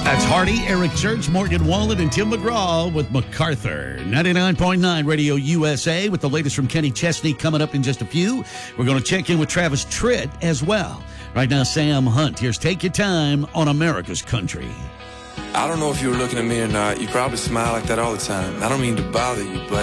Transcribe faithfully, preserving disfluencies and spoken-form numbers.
That's Hardy, Eric Church, Morgan Wallen, and Tim McGraw with MacArthur. ninety-nine point nine Radio U S A with the latest from Kenny Chesney coming up in just a few. We're going to check in with Travis Tritt as well. Right now, Sam Hunt. Here's Take Your Time on America's Country. I don't know if you were looking at me or not. You probably smile like that all the time. I don't mean to bother you, but